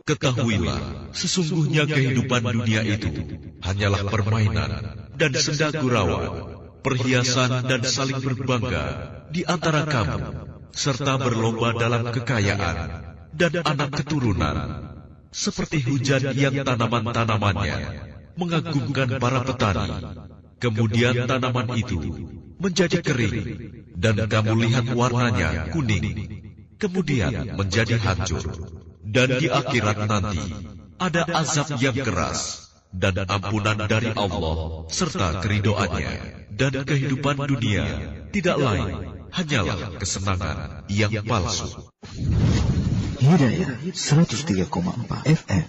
Ketahuilah, sesungguhnya kehidupan dunia itu hanyalah permainan dan senda gurauan, perhiasan dan saling berbangga di antara kamu, serta berlomba dalam kekayaan dan anak keturunan, seperti hujan yang tanaman-tanamannya mengagumkan para petani. Kemudian tanaman itu menjadi kering, dan kamu lihat warnanya kuning, kemudian menjadi hancur. Dan di akhirat nanti ada azab yang keras dan ampunan dari Allah serta keridoannya. Dan kehidupan dunia tidak lain hanyalah kesenangan yang palsu. Hidayah 103,4 FM.